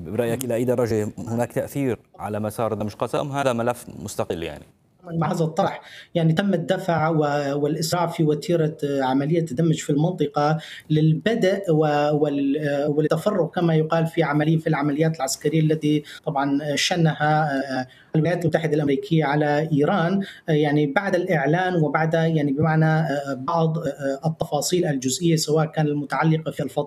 برأيك إلى أي درجة هناك تأثير على مسار دمشق، أم هذا ملف مستقل يعني؟ مع هذا الطرح يعني تم الدفع والإسراع في وتيرة عملية الدمج في المنطقة للبدء والتفرغ كما يقال في العمليات العسكرية التي طبعا شنها الولايات المتحدة الأمريكية على إيران، يعني بعد الإعلان وبعد يعني بمعنى بعض التفاصيل الجزئية سواء كان المتعلقة في الفضاء